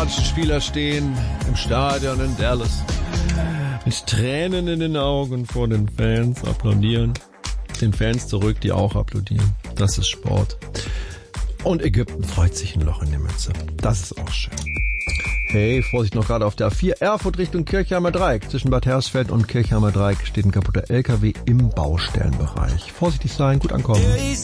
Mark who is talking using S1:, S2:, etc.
S1: amerikanischen Spieler stehen im Stadion in Dallas. Mit Tränen in den Augen vor den Fans applaudieren. Den Fans zurück, die auch applaudieren. Das ist Sport. Und Ägypten freut sich ein Loch in die Mütze. Das ist auch schön. Hey, Vorsicht noch gerade auf der A4 Erfurt Richtung Kirchheimer Dreieck. Zwischen Bad Hersfeld und Kirchheimer Dreieck steht ein kaputter LKW im Baustellenbereich. Vorsichtig sein, gut ankommen.